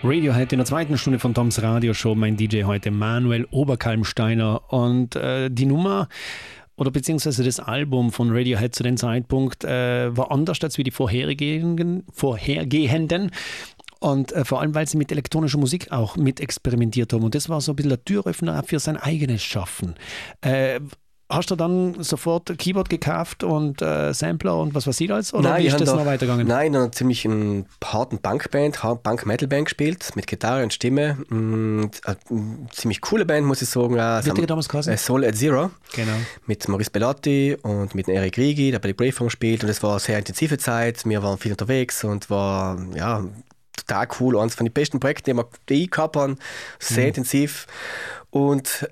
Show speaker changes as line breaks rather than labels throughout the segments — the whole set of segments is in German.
Radiohead in der zweiten Stunde von Toms Radioshow. Mein DJ heute Manuel Oberkalmsteiner. Und die Nummer oder beziehungsweise das Album von Radiohead zu dem Zeitpunkt war anders als wie die vorhergehenden. Und vor allem, weil sie mit elektronischer Musik auch mit experimentiert haben. Und das war so ein bisschen der Türöffner für sein eigenes Schaffen. Hast du dann sofort ein Keyboard gekauft und Sampler und was weiß ich alles? Oder wie ist das noch weitergegangen?
Nein, ich habe ziemlich einen harten Punk-Metal-Band gespielt, mit Gitarre und Stimme. Eine ziemlich coole Band, muss ich sagen.
Wie hat die damals geheißen?
Soul at Zero.
Genau.
Mit Maurice Bellotti und mit Eric Rigi, der bei den Braveform gespielt. Und es war eine sehr intensive Zeit. Wir waren viel unterwegs und war, ja, total cool. Eines von den besten Projekten, die ich gehabt habe. Sehr intensiv. Und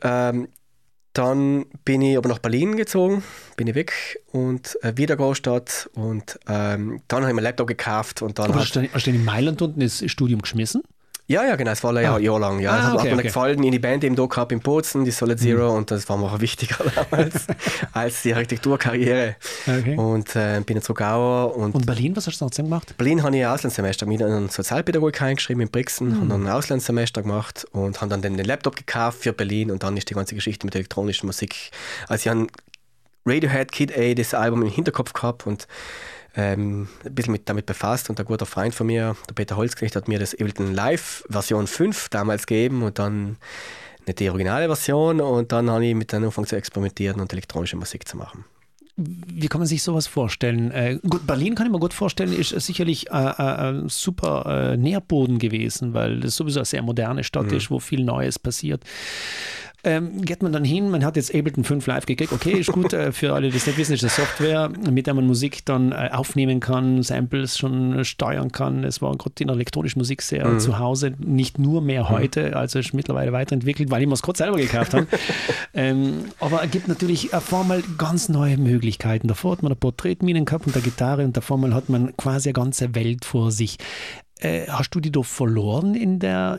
dann bin ich aber nach Berlin gezogen, bin ich weg und wieder Großstadt und dann habe ich meinen Laptop gekauft. Und dann
hast du in Mailand unten das Studium geschmissen?
Ja, genau, es war ein Jahr lang. Ja. Das hat mir gefallen, in die Band eben da gehabt in Bozen, die Soul at Zero, und das war mir auch wichtiger damals als die Architekturkarriere. Okay. Und bin zurück auch. Und
Berlin, was hast du noch gemacht?
Berlin habe ich ein Auslandssemester mit einer Sozialpädagogik eingeschrieben in Brixen, habe dann ein Auslandssemester gemacht und habe dann den Laptop gekauft für Berlin, und dann ist die ganze Geschichte mit elektronischer Musik. Also ich habe Radiohead Kid A, das Album im Hinterkopf gehabt und ein bisschen damit befasst, und ein guter Freund von mir, der Peter Holzknecht, hat mir das Ableton Live Version 5 damals gegeben und dann nicht die originale Version, und dann habe ich mit dann angefangen zu experimentieren und elektronische Musik zu machen.
Wie kann man sich sowas vorstellen? Gut, Berlin kann ich mir gut vorstellen, ist sicherlich ein super Nährboden gewesen, weil das sowieso eine sehr moderne Stadt ist, wo viel Neues passiert. Geht man dann hin, man hat jetzt Ableton 5 live gekriegt, okay, ist gut, für alle, die das nicht wissen, ist eine Software, mit der man Musik dann aufnehmen kann, Samples schon steuern kann. Es war gerade in der elektronischen Musik sehr zu Hause, nicht nur mehr heute, also ist mittlerweile weiterentwickelt, weil ich mir es gerade selber gekauft habe. Aber es gibt natürlich auf einmal ganz neue Möglichkeiten. Davor hat man ein Porträtminen gehabt und eine Gitarre, und davor mal hat man quasi eine ganze Welt vor sich. Hast du die da verloren in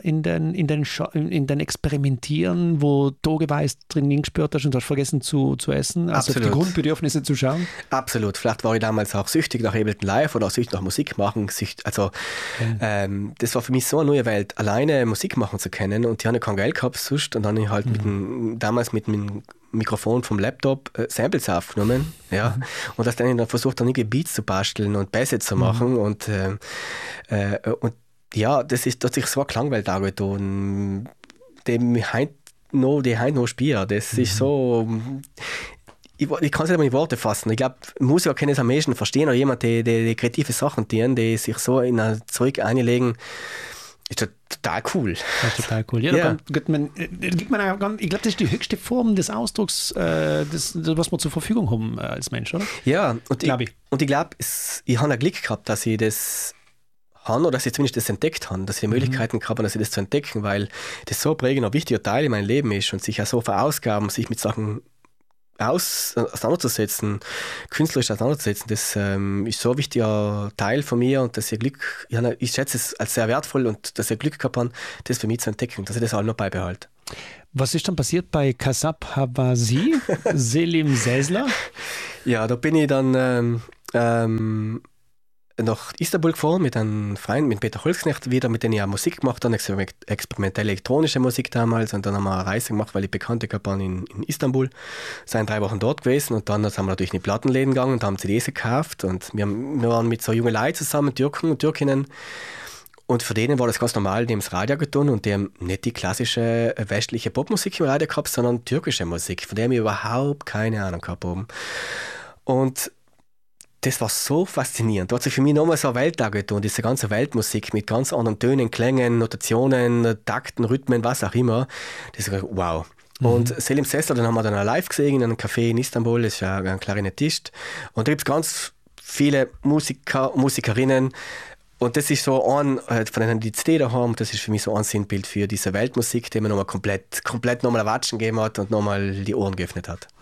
den Experimentieren, wo du Geweis drin gespürt hast und hast vergessen zu essen? Also auf die Grundbedürfnisse zu schauen?
Absolut. Vielleicht war ich damals auch süchtig nach Ableton Live oder auch süchtig nach Musik machen. Das war für mich so eine neue Welt, alleine Musik machen zu können, und die haben kein Geld gehabt sonst, und dann habe ich halt damals mit dem Mikrofon vom Laptop Samples aufgenommen, ja, und das dann versucht, dann irgendwie Beats zu basteln und Bässe zu machen, und ja, hat sich so eine Klangwelt angetan, die heute noch spielen. Das ist so, ich kann es nicht mehr in Worte fassen. Ich glaube, Musiker können es am meisten verstehen, oder jemand, die kreative Sachen tun, die sich so in ein Zeug einlegen. Ist total cool.
Das ist total cool. Ja, ich glaube, das ist die höchste Form des Ausdrucks, was wir zur Verfügung haben als Mensch, oder?
Ja, und ich glaube, ich habe ein Glück gehabt, dass ich das habe, oder dass ich zumindest das entdeckt habe, dass ich die Möglichkeiten gehabt habe, dass ich das zu entdecken, weil das so prägend ein wichtiger Teil in meinem Leben ist, und sich auch so verausgaben, sich mit Sachen auseinanderzusetzen, künstlerisch auseinanderzusetzen, das ist so ein wichtiger Teil von mir, und dass ich schätze es als sehr wertvoll, und dass ich Glück gehabt habe, das für mich zu entdecken, dass ich das auch noch beibehalte.
Was ist dann passiert bei Kassab Habasi, Selim Sesler?
Ja, da bin ich dann nach Istanbul gefahren mit einem Freund, mit Peter Holzknecht wieder, mit dem ich auch Musik gemacht habe, experimentelle elektronische Musik damals, und dann haben wir eine Reise gemacht, weil ich Bekannte gehabt habe in Istanbul, sind 3 Wochen dort gewesen, und dann sind wir natürlich in die Plattenläden gegangen und haben CDs gekauft, und wir waren mit so jungen Leuten zusammen, Türken und Türkinnen, und für denen war das ganz normal, die haben das Radio getan, und die haben nicht die klassische westliche Popmusik im Radio gehabt, sondern türkische Musik, von der wir überhaupt keine Ahnung gehabt haben. Und das war so faszinierend. Da hat sich für mich nochmal so eine Welt angetan, diese ganze Weltmusik mit ganz anderen Tönen, Klängen, Notationen, Takten, Rhythmen, was auch immer. Das ist wow. Und Selim Sesler, den haben wir dann auch live gesehen in einem Café in Istanbul, das ist ja ein Klarinettist. Und da gibt es ganz viele Musiker und Musikerinnen. Und das ist so ein, von denen die CD da haben, das ist für mich so ein Sinnbild für diese Weltmusik, die mir nochmal komplett nochmal ein Watschen gegeben hat und nochmal die Ohren geöffnet hat.